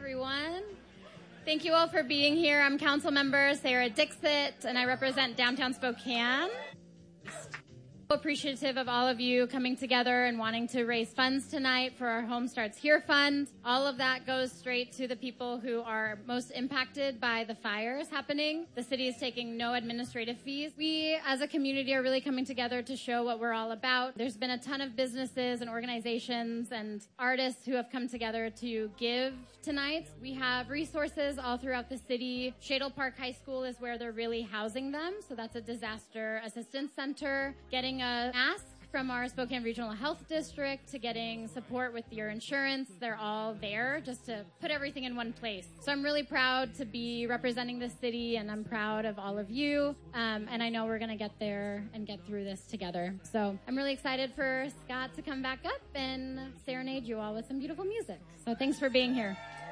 everyone. Thank you all for being here. I'm council member Sarah Dixit, and I represent downtown Spokane. Appreciative of all of you coming together and wanting to raise funds tonight for our Home Starts Here Fund. All of that goes straight to the people who are most impacted by the fires happening. The city is taking no administrative fees. We, as a community, are really coming together to show what we're all about. There's been a ton of businesses and organizations and artists who have come together to give tonight. We have resources all throughout the city. Shadle Park High School is where they're really housing them. So that's a disaster assistance center. Getting a ask from our Spokane Regional Health District to getting support with your insurance. They're all there just to put everything in one place. So I'm really proud to be representing the city, and I'm proud of all of you. And I know we're going to get there and get through this together. So I'm really excited for Scott to come back up and serenade you all with some beautiful music. So thanks for being here.